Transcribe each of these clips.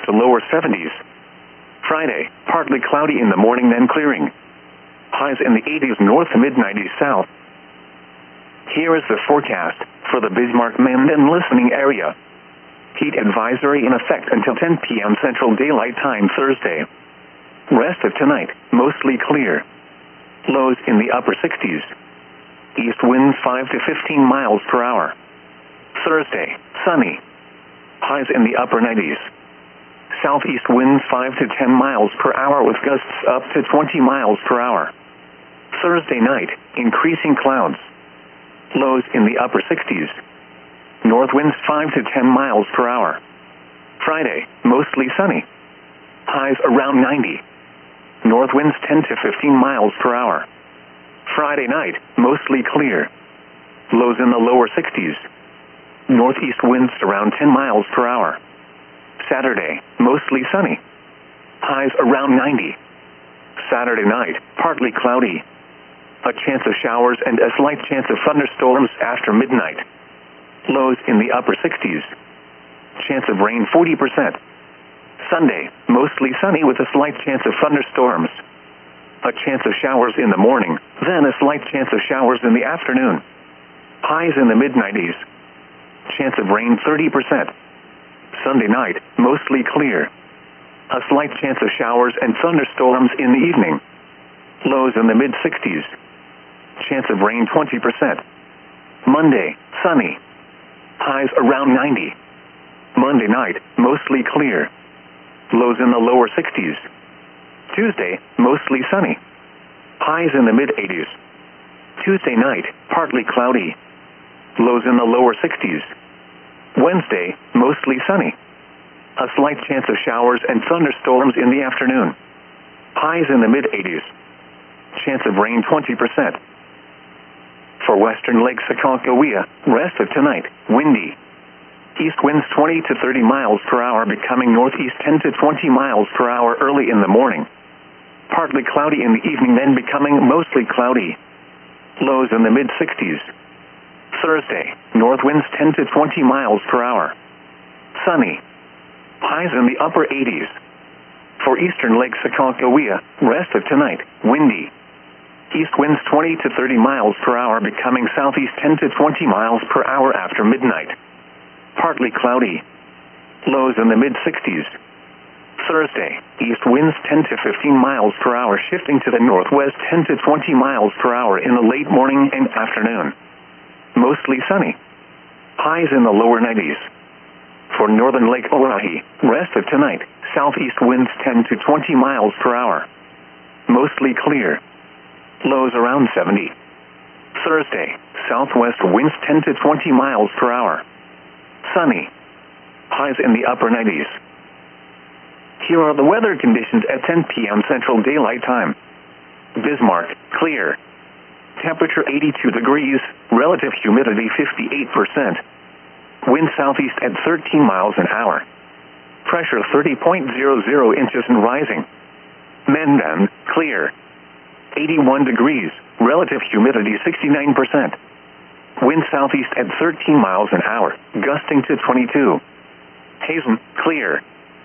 to lower 70s. Friday, partly cloudy in the morning then clearing. Highs in the 80s north to mid-90s south. Here is the forecast for the Bismarck-Menden listening area. Heat advisory in effect until 10 p.m. Central Daylight Time Thursday. Rest of tonight, mostly clear. Lows in the upper 60s. East winds 5 to 15 miles per hour. Thursday, sunny. Highs in the upper 90s. Southeast winds 5 to 10 miles per hour with gusts up to 20 miles per hour. Thursday night, increasing clouds. Lows in the upper 60s. North winds 5 to 10 miles per hour. Friday, mostly sunny. Highs around 90. North winds 10 to 15 miles per hour. Friday night, mostly clear. Lows in the lower 60s. Northeast winds around 10 miles per hour. Saturday, mostly sunny. Highs around 90. Saturday night, partly cloudy. A chance of showers and a slight chance of thunderstorms after midnight. Lows in the upper 60s. Chance of rain 40%. Sunday, mostly sunny with a slight chance of thunderstorms. A chance of showers in the morning, then a slight chance of showers in the afternoon. Highs in the mid-90s. Chance of rain 30%. Sunday night, mostly clear. A slight chance of showers and thunderstorms in the evening. Lows in the mid-60s. Chance of rain 20%. Monday, sunny. Highs around 90. Monday night, mostly clear. Lows in the lower 60s. Tuesday, mostly sunny. Highs in the mid-80s. Tuesday night, partly cloudy. Lows in the lower 60s. Wednesday, mostly sunny. A slight chance of showers and thunderstorms in the afternoon. Highs in the mid-80s. Chance of rain 20%. For western Lake Sakakawea, rest of tonight, windy. East winds 20 to 30 miles per hour becoming northeast 10 to 20 miles per hour early in the morning. Partly cloudy in the evening then becoming mostly cloudy. Lows in the mid-60s. Thursday, north winds 10 to 20 miles per hour. Sunny. Highs in the upper 80s. For eastern Lake Sakakawea, rest of tonight, windy. East winds 20 to 30 miles per hour becoming southeast 10 to 20 miles per hour after midnight. Partly cloudy. Lows in the mid-60s. Thursday, east winds 10 to 15 miles per hour shifting to the northwest 10 to 20 miles per hour in the late morning and afternoon. Mostly sunny. Highs in the lower 90s. For northern Lake Oahe, rest of tonight, southeast winds 10 to 20 miles per hour. Mostly clear. Lows around 70. Thursday, southwest winds 10 to 20 miles per hour. Sunny. Highs in the upper 90s. Here are the weather conditions at 10 p.m. Central Daylight Time. Bismarck, clear. Temperature 82 degrees, relative humidity 58%. Wind southeast at 13 miles an hour. Pressure 30.00 inches and rising. Menden, clear. 81 degrees, relative humidity 69%. Wind southeast at 13 miles an hour, gusting to 22. Hazen, clear.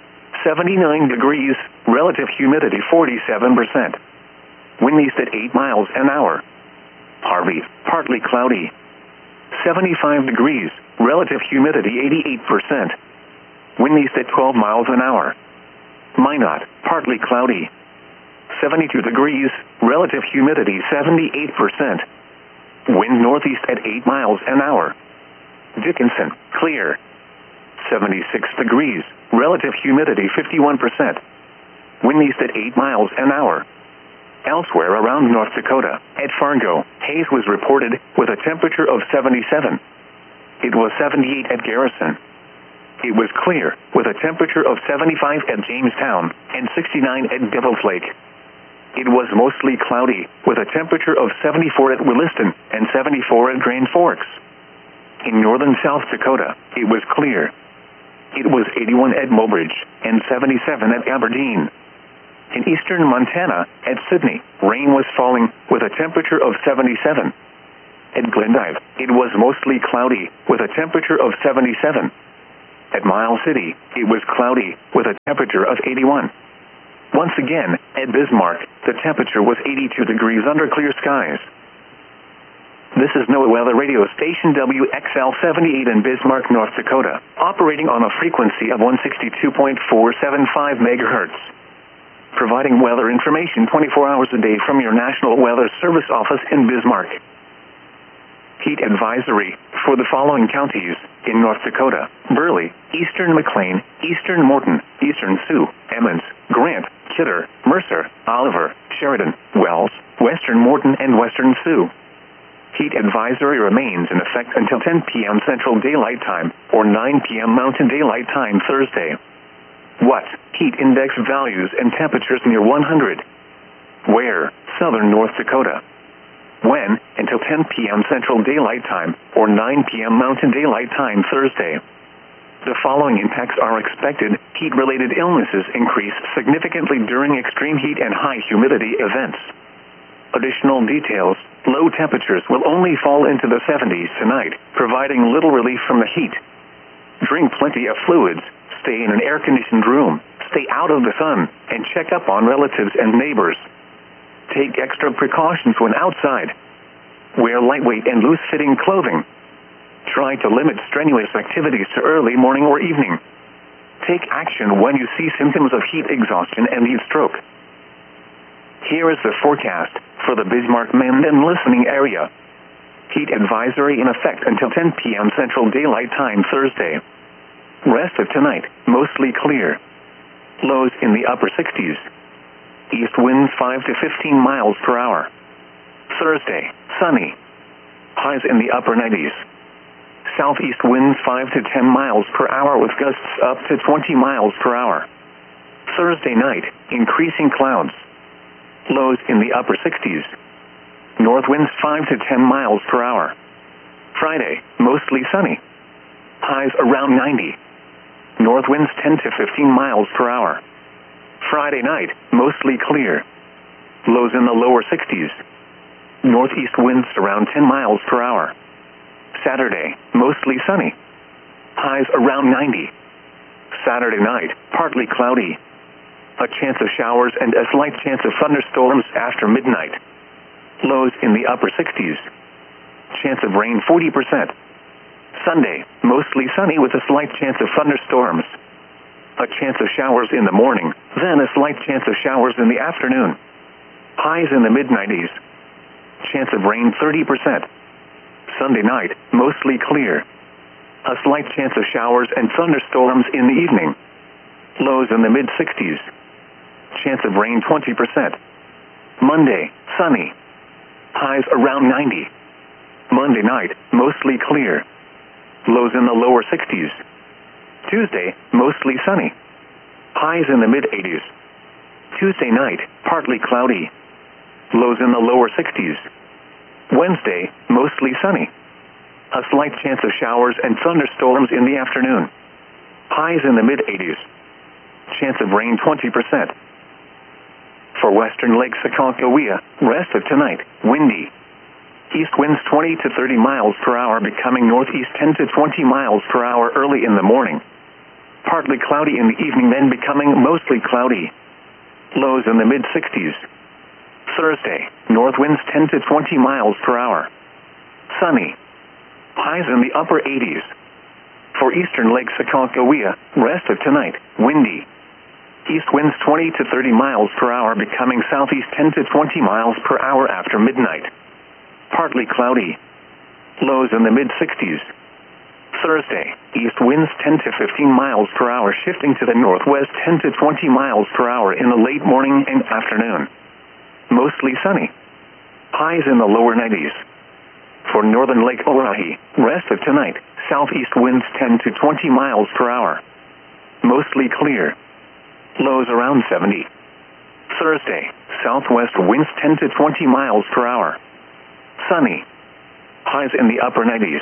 79 degrees, relative humidity 47%. Wind east at 8 miles an hour. Harvey, partly cloudy. 75 degrees, relative humidity 88%. Wind east at 12 miles an hour. Minot, partly cloudy. 72 degrees, relative humidity 78%. Wind northeast at 8 miles an hour. Dickinson, clear. 76 degrees, relative humidity 51%. Wind east at 8 miles an hour. Elsewhere around North Dakota, at Fargo, haze was reported with a temperature of 77. It was 78 at Garrison. It was clear with a temperature of 75 at Jamestown and 69 at Devil's Lake. It was mostly cloudy with a temperature of 74 at Williston and 74 at Grand Forks. In northern South Dakota, it was clear. It was 81 at Mobridge and 77 at Aberdeen. In eastern Montana, at Sydney, rain was falling with a temperature of 77. At Glendive, it was mostly cloudy with a temperature of 77. At Miles City, it was cloudy, with a temperature of 81. Once again, at Bismarck, the temperature was 82 degrees under clear skies. This is NOAA Weather Radio Station WXL-78 in Bismarck, North Dakota, operating on a frequency of 162.475 megahertz. Providing weather information 24 hours a day from your National Weather Service office in Bismarck. Heat advisory for the following counties in North Dakota: Burley, Eastern McLean, Eastern Morton, Eastern Sioux, Emmons, Grant, Kidder, Mercer, Oliver, Sheridan, Wells, Western Morton, and Western Sioux. Heat advisory remains in effect until 10 p.m. Central Daylight Time or 9 p.m. Mountain Daylight Time Thursday. What? Heat index values and temperatures near 100. Where? Southern North Dakota. When? Until 10 p.m. Central Daylight Time or 9 p.m. Mountain Daylight Time Thursday. The following impacts are expected. Heat-related illnesses increase significantly during extreme heat and high humidity events. Additional details: low temperatures will only fall into the 70s tonight, providing little relief from the heat. Drink plenty of fluids, stay in an air-conditioned room, stay out of the sun, and check up on relatives and neighbors. Take extra precautions when outside. Wear lightweight and loose-fitting clothing. Try to limit strenuous activities to early morning or evening. Take action when you see symptoms of heat exhaustion and heat stroke. Here is the forecast for the Bismarck, Mandan listening area. Heat advisory in effect until 10 p.m. Central Daylight Time Thursday. Rest of tonight, mostly clear. Lows in the upper 60s. East winds 5 to 15 miles per hour. Thursday, sunny. Highs in the upper 90s. Southeast winds 5 to 10 miles per hour with gusts up to 20 miles per hour. Thursday night, increasing clouds. Lows in the upper 60s. North winds 5 to 10 miles per hour. Friday, mostly sunny. Highs around 90. North winds 10 to 15 miles per hour. Friday night, mostly clear. Lows in the lower 60s. Northeast winds around 10 miles per hour. Saturday, mostly sunny. Highs around 90. Saturday night, partly cloudy. A chance of showers and a slight chance of thunderstorms after midnight. Lows in the upper 60s. Chance of rain 40%. Sunday, mostly sunny with a slight chance of thunderstorms. A chance of showers in the morning, then a slight chance of showers in the afternoon. Highs in the mid-90s. Chance of rain 30%. Sunday night, mostly clear. A slight chance of showers and thunderstorms in the evening. Lows in the mid-60s. Chance of rain 20%. Monday, sunny. Highs around 90. Monday night, mostly clear. Lows in the lower 60s. Tuesday, mostly sunny. Highs in the mid-80s. Tuesday night, partly cloudy. Lows in the lower 60s. Wednesday, mostly sunny. A slight chance of showers and thunderstorms in the afternoon. Highs in the mid-80s. Chance of rain 20%. For western Lake Sakoncohia, rest of tonight, windy. East winds 20 to 30 miles per hour, becoming northeast 10 to 20 miles per hour early in the morning. Partly cloudy in the evening, then becoming mostly cloudy. Lows in the mid-60s. Thursday, north winds 10 to 20 miles per hour. Sunny. Highs in the upper 80s. For eastern Lake Sakoncohia, rest of tonight, windy. East winds 20 to 30 miles per hour, becoming southeast 10 to 20 miles per hour after midnight. Partly cloudy. Lows in the mid-60s. Thursday, east winds 10 to 15 miles per hour, shifting to the northwest 10 to 20 miles per hour in the late morning and afternoon. Mostly sunny. Highs in the lower 90s. For northern Lake Oahe, rest of tonight, southeast winds 10 to 20 miles per hour. Mostly clear. Lows around 70. Thursday, southwest winds 10 to 20 miles per hour. Sunny. Highs in the upper 90s.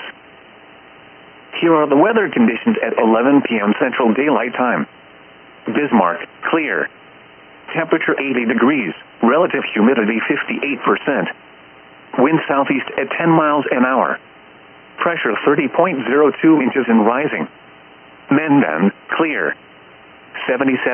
Here are the weather conditions at 11 p.m. Central Daylight Time. Bismarck, clear. Temperature 80 degrees. Relative humidity 58%. Wind southeast at 10 miles an hour. Pressure 30.02 inches and rising. Mendon, clear. 77